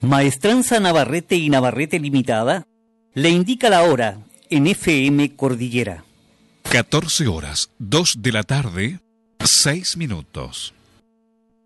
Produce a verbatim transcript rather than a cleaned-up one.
Maestranza Navarrete y Navarrete Limitada le indica la hora en F M Cordillera. catorce horas, dos de la tarde, seis minutos.